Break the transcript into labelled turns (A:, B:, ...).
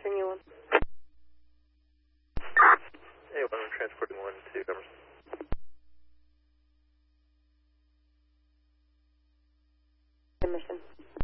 A: turn you on.
B: Hey, I'm transporting 1 to Emerson.
A: Emerson.